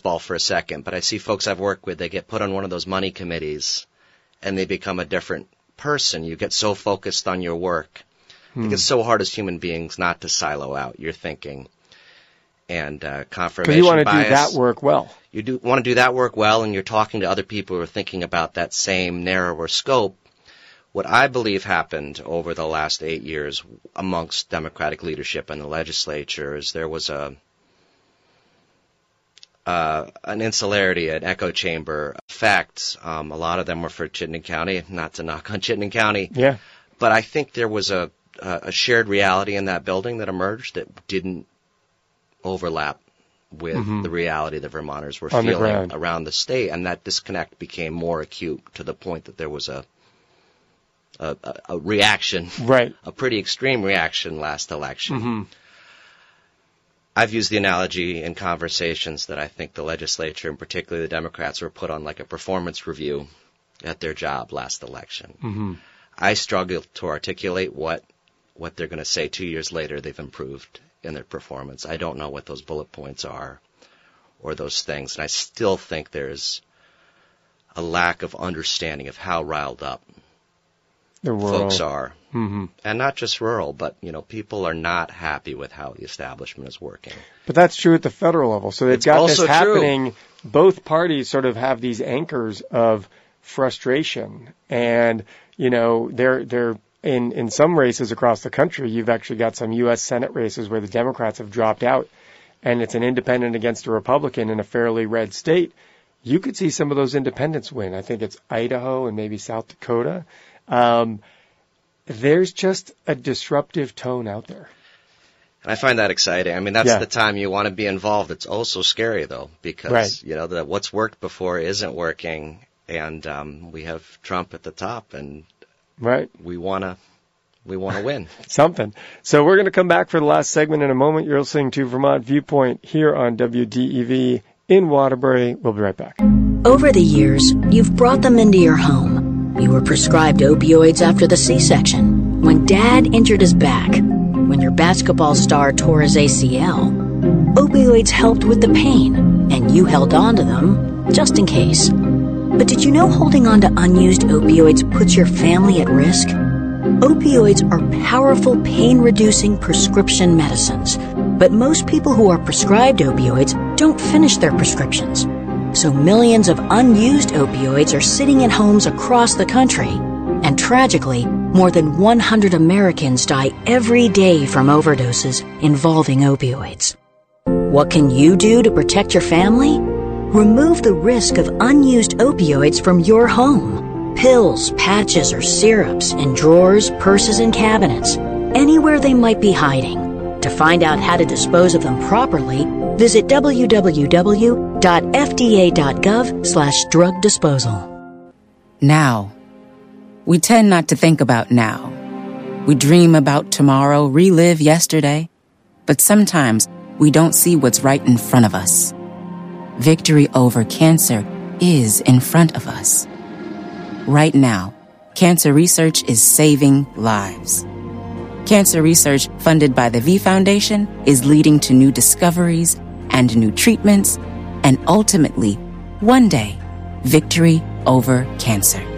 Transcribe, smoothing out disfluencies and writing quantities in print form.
baseball for a second, but I see folks I've worked with, they get put on one of those money committees and they become a different person. You get so focused on your work. I think it's so hard as human beings not to silo out your thinking. And confirmation bias. Because you want to do that work well. You do want to do that work well, and you're talking to other people who are thinking about that same narrower scope. What I believe happened over the last 8 years amongst Democratic leadership and the legislature is there was an insularity, an echo chamber effect. A lot of them were for Chittenden County, not to knock on Chittenden County. Yeah. But I think there was a shared reality in that building that emerged that didn't overlap with the reality that Vermonters were feeling around the state, and that disconnect became more acute to the point that there was a reaction, a pretty extreme reaction last election. I've used the analogy in conversations that I think the legislature, and particularly the Democrats, were put on like a performance review at their job last election. I struggle to articulate what they're going to say 2 years later they've improved in their performance. I don't know what those bullet points are or those things, and I still think there's a lack of understanding of how riled up folks are. And not just rural, but, people are not happy with how the establishment is working. But that's true at the federal level. So they've got this happening. True. Both parties sort of have these anchors of frustration. And, they're in some races across the country, you've actually got some U.S. Senate races where the Democrats have dropped out, and it's an independent against a Republican in a fairly red state. You could see some of those independents win. I think it's Idaho and maybe South Dakota. There's just a disruptive tone out there. And I find that exciting. I mean, that's the time you want to be involved. It's also scary, though, because, what's worked before isn't working, and we have Trump at the top, and we want to win. Something. So we're going to come back for the last segment in a moment. You're listening to Vermont Viewpoint here on WDEV in Waterbury. We'll be right back. Over the years, you've brought them into your home. You were prescribed opioids after the C-section, when Dad injured his back, when your basketball star tore his ACL. Opioids helped with the pain, and you held on to them just in case. But did you know holding on to unused opioids puts your family at risk? Opioids are powerful pain-reducing prescription medicines, but most people who are prescribed opioids don't finish their prescriptions. So millions of unused opioids are sitting in homes across the country. And tragically, more than 100 Americans die every day from overdoses involving opioids. What can you do to protect your family? Remove the risk of unused opioids from your home. Pills, patches, or syrups in drawers, purses, and cabinets, anywhere they might be hiding. To find out how to dispose of them properly, visit www.fda.gov/drug disposal. Now. We tend not to think about now. We dream about tomorrow, relive yesterday, but sometimes we don't see what's right in front of us. Victory over cancer is in front of us. Right now, cancer research is saving lives. Cancer research funded by the V Foundation is leading to new discoveries and new treatments, and ultimately, one day, victory over cancer.